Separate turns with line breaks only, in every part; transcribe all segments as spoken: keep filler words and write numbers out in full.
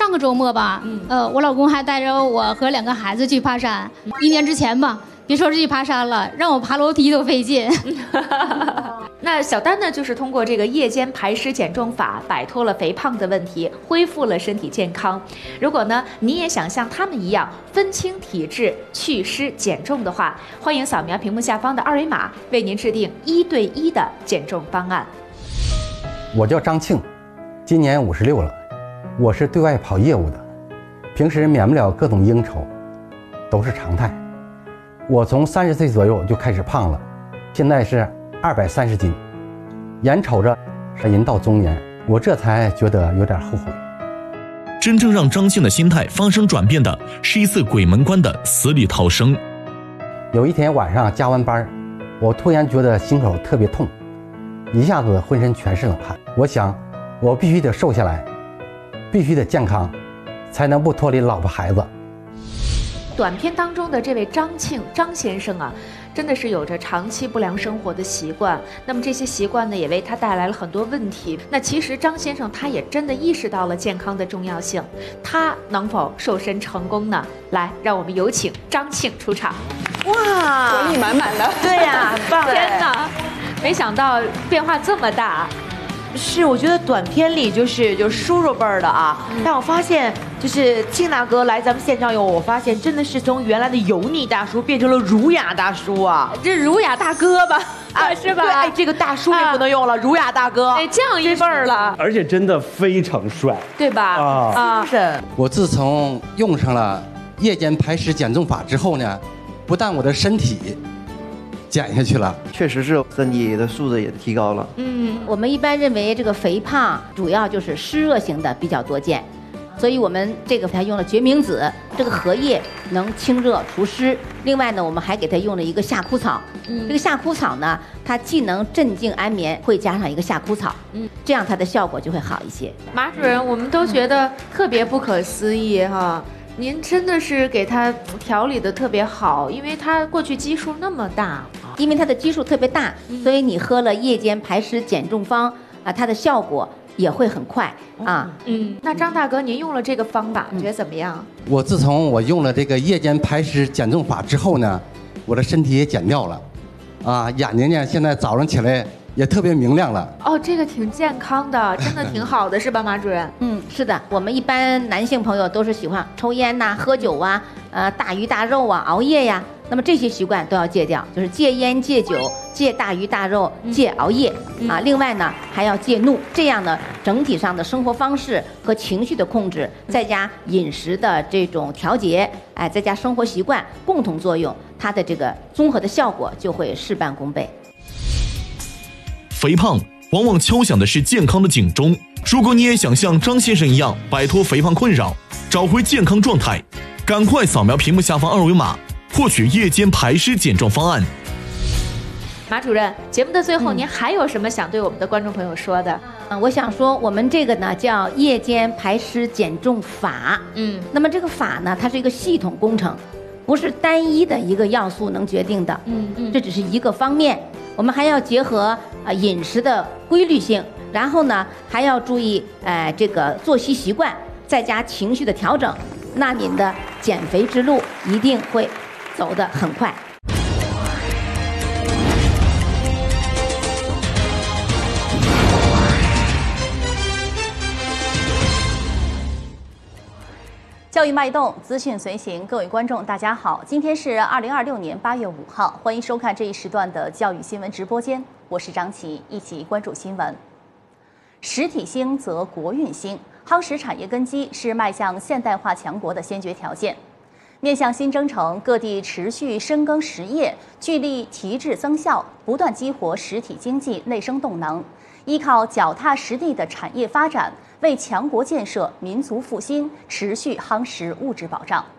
上个周末吧，嗯、呃，我老公还带着我和两个孩子去爬山。一年之前吧，别说是去爬山了，让我爬楼梯都费劲。
那小丹呢，就是通过这个夜间排湿减重法，摆脱了肥胖的问题，恢复了身体健康。如果呢，你也想像他们一样分清体质、祛湿减重的话，欢迎扫描屏幕下方的二维码，为您制定一对一的减重方案。
我叫张庆，今年五十六了，我是对外跑业务的，平时免不了各种应酬，都是常态。我从三十岁左右就开始胖了，现在是二百三十斤，眼瞅着人到中年，我这才觉得有点后悔。
真正让张庆的心态发生转变的是一次鬼门关的死里逃生。
有一天晚上加完班，我突然觉得心口特别痛，一下子浑身全是冷汗。我想我必须得瘦下来，必须得健康，才能不脱离老婆孩子。
短片当中的这位张庆张先生啊，真的是有着长期不良生活的习惯，那么这些习惯呢，也为他带来了很多问题。那其实张先生他也真的意识到了健康的重要性，他能否瘦身成功呢？来，让我们有请张庆出场。
哇，活力满满的，
对呀、很棒！天哪，没想到变化这么大。
是，我觉得短片里就是就是叔叔辈儿的啊，嗯、但我发现就是庆大哥来咱们现场以后，我发现真的是从原来的油腻大叔变成了儒雅大叔啊，
这儒雅大哥吧，啊是吧？
哎，这个大叔也不能用了，啊、儒雅大哥，
哎，这样一辈儿了，
而且真的非常帅，
对吧？
啊
啊，
是。
我自从用上了夜间排湿减重法之后呢，不但我的身体减下去了，
确实是身体的素质也提高了。
嗯，我们一般认为这个肥胖主要就是湿热型的比较多见，所以我们这个还用了决明子，这个荷叶能清热除湿。另外呢，我们还给它用了一个夏枯草，嗯，这个夏枯草呢，它既能镇静安眠，会加上一个夏枯草，嗯，这样它的效果就会好一些。
马主任，我们都觉得特别不可思议哈。您真的是给他调理的特别好，因为他过去基数那么大，
因为他的基数特别大，
嗯、
所以你喝了夜间排湿减重方啊，它的效果也会很快啊。
嗯，那张大哥，您用了这个方法，觉得怎么样？
我自从我用了这个夜间排湿减重法之后呢，我的身体也减掉了，啊，眼睛呢现在早上起来也特别明亮了。
哦，这个挺健康的，真的挺好的，是吧，马主任？
嗯，是的，我们一般男性朋友都是喜欢抽烟呐、喝酒啊、呃大鱼大肉啊、熬夜呀，那么这些习惯都要戒掉，就是戒烟、戒酒、戒大鱼大肉、戒熬夜、嗯、啊。另外呢，还要戒怒，这样呢，整体上的生活方式和情绪的控制，再加饮食的这种调节，哎，再加生活习惯共同作用，它的这个综合的效果就会事半功倍。
肥胖往往敲响的是健康的警钟。如果你也想像张先生一样摆脱肥胖困扰，找回健康状态，赶快扫描屏幕下方二维码，获取夜间排湿减重方案。
马主任，节目的最后，您还有什么想对我们的观众朋友说的？
嗯，我想说，我们这个呢叫夜间排湿减重法。嗯，那么这个法呢，它是一个系统工程，不是单一的一个要素能决定的。嗯嗯，这只是一个方面。我们还要结合啊饮食的规律性，然后呢还要注意呃这个作息习惯，再加情绪的调整，那您的减肥之路一定会走得很快。
教育脉动，资讯随行，各位观众，大家好，今天是二零二六年八月五号，欢迎收看这一时段的教育新闻直播间，我是张琪，一起关注新闻。实体兴则国运兴，夯实产业根基是迈向现代化强国的先决条件。面向新征程，各地持续深耕实业，聚力提质增效，不断激活实体经济内生动能，依靠脚踏实地的产业发展，为强国建设、民族复兴持续夯实物质保障。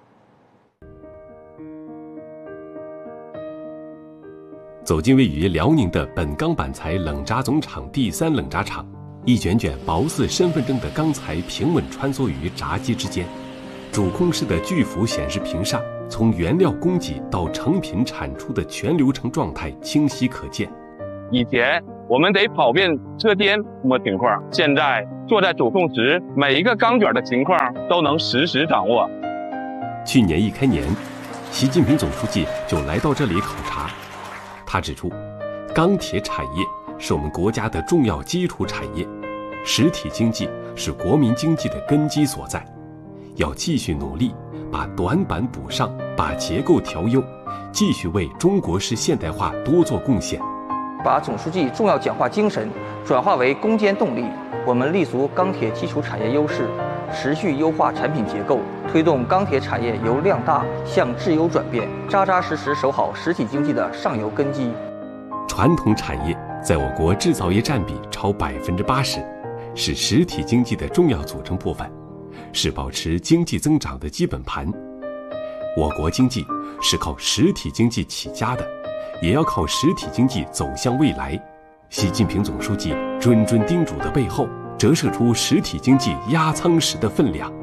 走进位于辽宁的本钢板材冷轧总厂第三冷轧厂，一卷卷薄似身份证的钢材平稳穿梭于轧机之间，主控室的巨幅显示屏上，从原料供给到成品产出的全流程状态清晰可见。
以前我们得跑遍车间摸情况。现在坐在主控时，每一个钢卷的情况都能实时掌握。
去年一开年，习近平总书记就来到这里考察。他指出，钢铁产业是我们国家的重要基础产业，实体经济是国民经济的根基所在，要继续努力，把短板补上，把结构调优，继续为中国式现代化多做贡献。
把总书记重要讲话精神转化为攻坚动力，我们立足钢铁基础产业优势，持续优化产品结构，推动钢铁产业由量大向质优转变，扎扎实实守好实体经济的上游根基。
传统产业在我国制造业占比超百分之八十，是实体经济的重要组成部分，是保持经济增长的基本盘。我国经济是靠实体经济起家的，也要靠实体经济走向未来。习近平总书记谆谆叮嘱的背后，折射出实体经济压舱石的分量。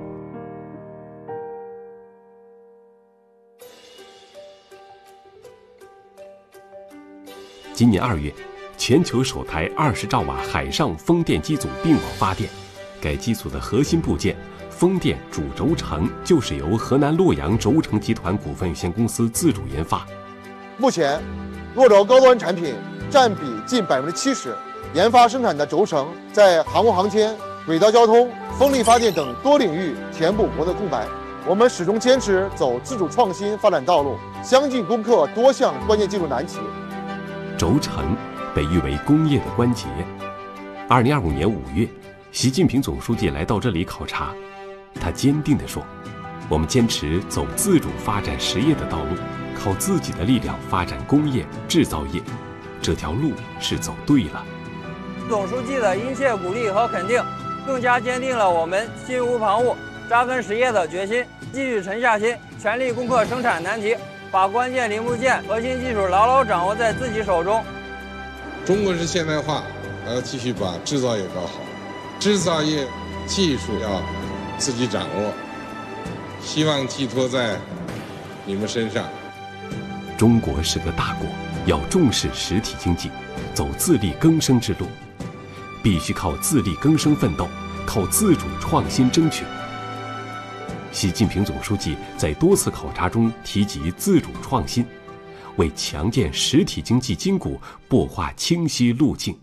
今年二月，全球首台二十兆瓦海上风电机组并网发电，该机组的核心部件风电主轴承就是由河南洛阳轴承集团股份有限公司自主研发。
目前，洛轴高端产品占比近百分之七十，研发生产的轴承在航空航天、轨道交通、风力发电等多领域填补国的空白。我们始终坚持走自主创新发展道路，相继攻克多项关键技术难题。
轴承被誉为工业的关节。二零二五年五月，习近平总书记来到这里考察，他坚定地说：“我们坚持走自主发展实业的道路，靠自己的力量发展工业制造业，这条路是走对了。”
总书记的殷切鼓励和肯定，更加坚定了我们心无旁骛、扎根实业的决心，继续沉下心，全力攻克生产难题，把关键零部件、核心技术牢牢掌握在自己手中。
中国式现代化还要继续把制造业搞好，制造业技术要自己掌握，希望寄托在你们身上。
中国是个大国，要重视实体经济，走自力更生之路，必须靠自力更生奋斗，靠自主创新争取。习近平总书记在多次考察中提及自主创新，为强健实体经济筋骨擘画清晰路径。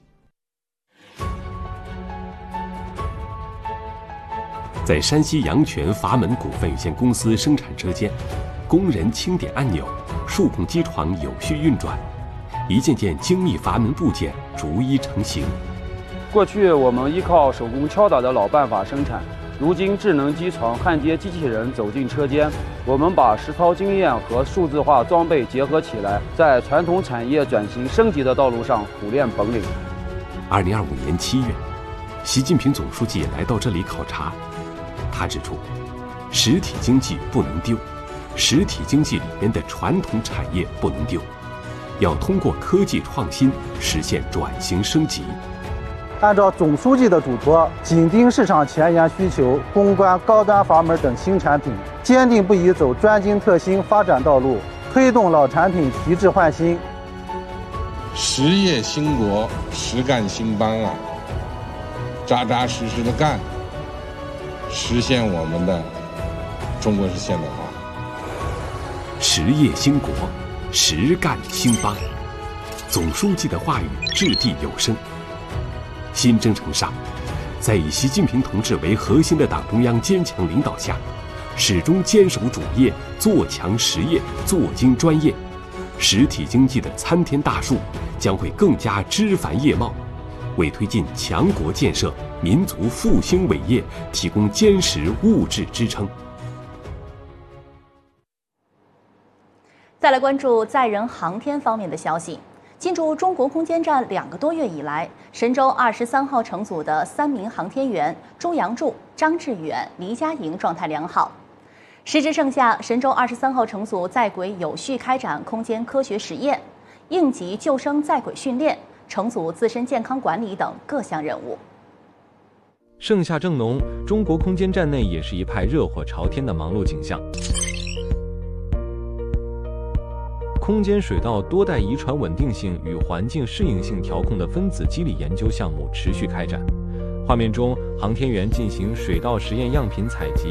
在山西阳泉阀门股份有限公司生产车间，工人轻点按钮，数控机床有序运转，一件件精密阀门部件逐一成型。
过去我们依靠手工敲打的老办法生产，如今智能机床焊接机器人走进车间，我们把实操经验和数字化装备结合起来，在传统产业转型升级的道路上苦练本领。
二零二五年七月，习近平总书记来到这里考察，他指出，实体经济不能丢，实体经济里面的传统产业不能丢，要通过科技创新实现转型升级。
按照总书记的嘱托，紧盯市场前沿需求，攻关高端阀门等新产品，坚定不移走专精特新发展道路，推动老产品提质换新。
实业兴国，实干兴邦啊！扎扎实实的干，实现我们的中国式现代化。
实业兴国，实干兴邦。总书记的话语掷地有声。新征程上，在以习近平同志为核心的党中央坚强领导下，始终坚守主业，做强实业，做精专业，实体经济的参天大树将会更加枝繁叶茂，为推进强国建设、民族复兴伟业提供坚实物质支撑。
再来关注载人航天方面的消息。进驻中国空间站两个多月以来，神舟二十三号乘组的三名航天员朱杨柱、张志远、黎佳莹状态良好。时至盛夏，神舟二十三号乘组在轨有序开展空间科学实验、应急救生在轨训练、乘组自身健康管理等各项任务。
盛夏正浓，中国空间站内也是一派热火朝天的忙碌景象。 空间水道多代遗传稳定性与环境适应性调控的分子机理研究项目持续开展。画面中，航天员进行水稻实验样品采集